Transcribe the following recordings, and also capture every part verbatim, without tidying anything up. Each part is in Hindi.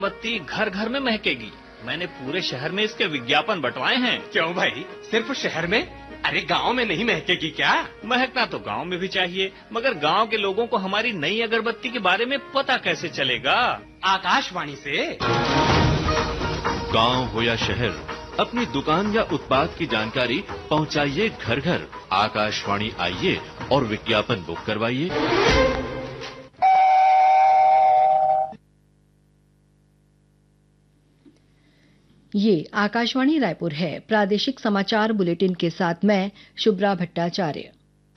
बत्ती घर घर में महकेगी। मैंने पूरे शहर में इसके विज्ञापन बंटवाए हैं। क्यों भाई, सिर्फ शहर में? अरे गांव में नहीं महकेगी क्या? महकना तो गांव में भी चाहिए, मगर गांव के लोगों को हमारी नई अगरबत्ती के बारे में पता कैसे चलेगा? आकाशवाणी से। गांव हो या शहर, अपनी दुकान या उत्पाद की जानकारी पहुंचाइए घर घर। आकाशवाणी आइए और विज्ञापन बुक करवाइए। ये आकाशवाणी रायपुर है। प्रादेशिक समाचार बुलेटिन के साथ मैं शुभ्रा भट्टाचार्य।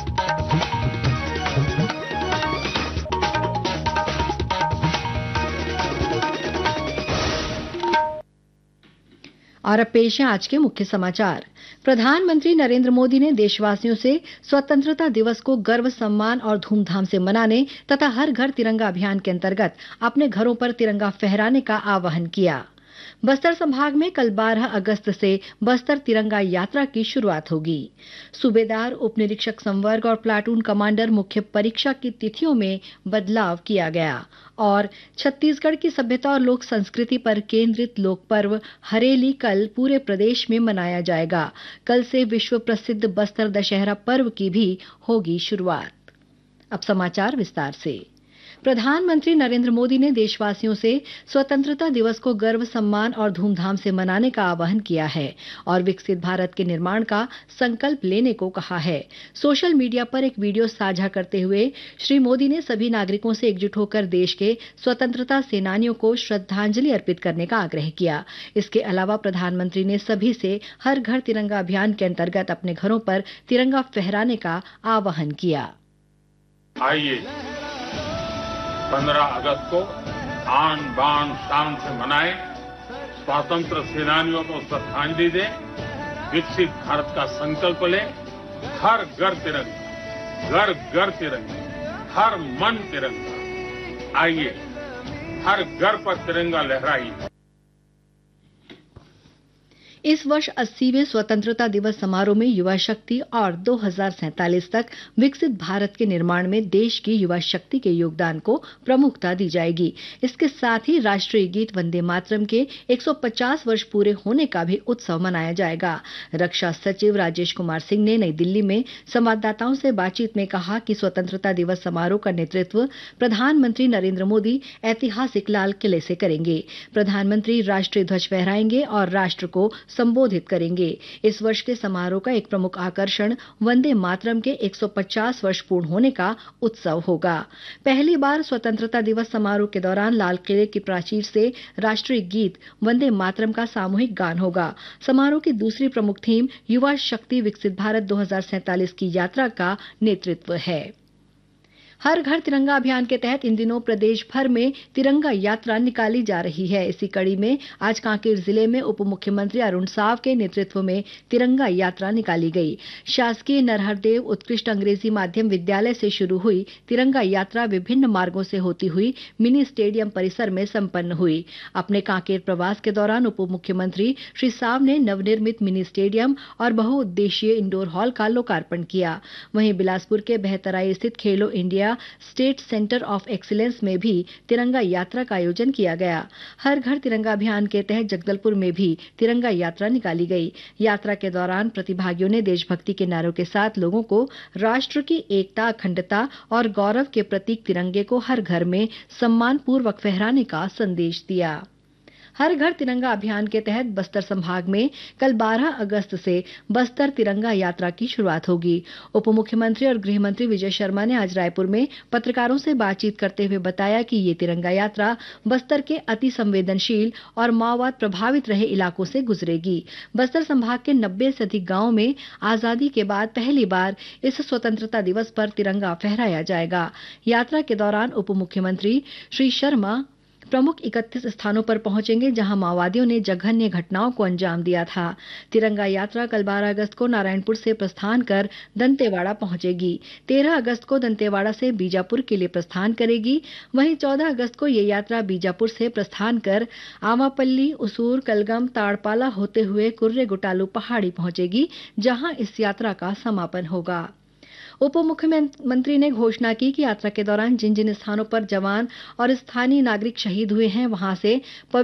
और अब पेश है आज के मुख्य समाचार। प्रधानमंत्री नरेंद्र मोदी ने देशवासियों से स्वतंत्रता दिवस को गर्व, सम्मान और धूमधाम से मनाने तथा हर घर तिरंगा अभियान के अंतर्गत अपने घरों पर तिरंगा फहराने का आह्वान किया। बस्तर संभाग में कल बारह अगस्त से बस्तर तिरंगा यात्रा की शुरुआत होगी। सूबेदार, उप निरीक्षक संवर्ग और प्लाटून कमांडर मुख्य परीक्षा की तिथियों में बदलाव किया गया और छत्तीसगढ़ की सभ्यता और लोक संस्कृति पर केंद्रित लोक पर्व हरेली कल पूरे प्रदेश में मनाया जाएगा। कल से विश्व प्रसिद्ध बस्तर दशहरा पर्व की भी होगी शुरुआत। अब समाचार विस्तार से। प्रधानमंत्री नरेंद्र मोदी ने देशवासियों से स्वतंत्रता दिवस को गर्व, सम्मान और धूमधाम से मनाने का आह्वान किया है और विकसित भारत के निर्माण का संकल्प लेने को कहा है। सोशल मीडिया पर एक वीडियो साझा करते हुए श्री मोदी ने सभी नागरिकों से एकजुट होकर देश के स्वतंत्रता सेनानियों को श्रद्धांजलि अर्पित करने का आग्रह किया। इसके अलावा प्रधानमंत्री ने सभी से हर घर तिरंगा अभियान के अंतर्गत अपने घरों पर तिरंगा फहराने का आह्वान किया। आइए पंद्रह अगस्त को आन बान शान से मनाएं, स्वातंत्र सेनानियों को श्रद्धांजलि दें, विकसित भारत का संकल्प लें। हर घर तिरंगा, घर घर तिरंगा, हर मन तिरंगा। आइए हर घर पर तिरंगा लहराइए। इस वर्ष अस्सीवें स्वतंत्रता दिवस समारोह में युवा शक्ति और दो हज़ार सैंतालीस तक विकसित भारत के निर्माण में देश की युवा शक्ति के योगदान को प्रमुखता दी जाएगी। इसके साथ ही राष्ट्रीय गीत वंदे मातरम के एक सौ पचास वर्ष पूरे होने का भी उत्सव मनाया जाएगा। रक्षा सचिव राजेश कुमार सिंह ने नई दिल्ली में संवाददाताओं से बातचीत में कहा कि स्वतंत्रता दिवस समारोह का नेतृत्व प्रधानमंत्री नरेंद्र मोदी ऐतिहासिक लाल किले से करेंगे। प्रधानमंत्री राष्ट्रीय ध्वज फहराएंगे और राष्ट्र को संबोधित करेंगे। इस वर्ष के समारोह का एक प्रमुख आकर्षण वंदे मातरम के एक सौ पचास वर्ष पूर्ण होने का उत्सव होगा। पहली बार स्वतंत्रता दिवस समारोह के दौरान लाल किले की प्राचीर से राष्ट्रीय गीत वंदे मातरम का सामूहिक गान होगा। समारोह की दूसरी प्रमुख थीम युवा शक्ति विकसित भारत दो हज़ार सैंतालीस की यात्रा का नेतृत्व है। हर घर तिरंगा अभियान के तहत इन दिनों प्रदेश भर में तिरंगा यात्रा निकाली जा रही है। इसी कड़ी में आज कांकेर जिले में उप मुख्यमंत्री अरुण साव के नेतृत्व में तिरंगा यात्रा निकाली गई। शासकीय नरहरदेव उत्कृष्ट अंग्रेजी माध्यम विद्यालय से शुरू हुई तिरंगा यात्रा विभिन्न मार्गों से होती हुई मिनी स्टेडियम परिसर में संपन्न हुई। अपने कांकेर प्रवास के दौरान उप मुख्यमंत्री श्री साव ने नवनिर्मित मिनी स्टेडियम और बहुउद्देशीय इंडोर हॉल का लोकार्पण किया। वहीं बिलासपुर के बहतराई स्थित खेलो India state centre of excellence में भी तिरंगा यात्रा का आयोजन किया गया। हर घर तिरंगा अभियान के तहत जगदलपुर में भी तिरंगा यात्रा निकाली गई। यात्रा के दौरान प्रतिभागियों ने देशभक्ति के नारों के साथ लोगों को राष्ट्र की एकता, अखंडता और गौरव के प्रतीक तिरंगे को हर घर में सम्मानपूर्वक फहराने का संदेश दिया। हर घर तिरंगा अभियान के तहत बस्तर संभाग में कल बारह अगस्त से बस्तर तिरंगा यात्रा की शुरुआत होगी। उप मुख्यमंत्री और गृह मंत्री विजय शर्मा ने आज रायपुर में पत्रकारों से बातचीत करते हुए बताया कि ये तिरंगा यात्रा बस्तर के अति संवेदनशील और माओवाद प्रभावित रहे इलाकों से गुजरेगी। बस्तर संभाग के नब्बे से अधिक गांवों में आजादी के बाद पहली बार इस स्वतंत्रता दिवस पर तिरंगा फहराया जाएगा। यात्रा के दौरान उप मुख्यमंत्री श्री शर्मा प्रमुख इकतीस स्थानों पर पहुंचेंगे जहां माओवादियों ने जघन्य घटनाओं को अंजाम दिया था। तिरंगा यात्रा कल बारह अगस्त को नारायणपुर से प्रस्थान कर दंतेवाड़ा पहुंचेगी। तेरह अगस्त को दंतेवाड़ा से बीजापुर के लिए प्रस्थान करेगी। वहीं चौदह अगस्त को यह यात्रा बीजापुर से प्रस्थान कर आवापल्ली, उसूर, कलगम, ताड़पाला होते हुए कुर्रे गुटालू पहाड़ी पहुंचेगी, जहां इस यात्रा का समापन होगा। उप मुख्यमंत्री ने घोषणा की कि यात्रा के दौरान जिन जिन स्थानों पर जवान और स्थानीय नागरिक शहीद हुए हैं वहां से